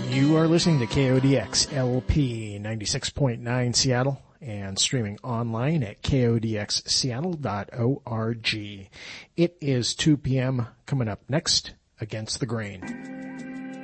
You are listening to KODX LP 96.9 Seattle and streaming online at kodxseattle.org. It is 2 p.m. Coming up next, Against the Grain.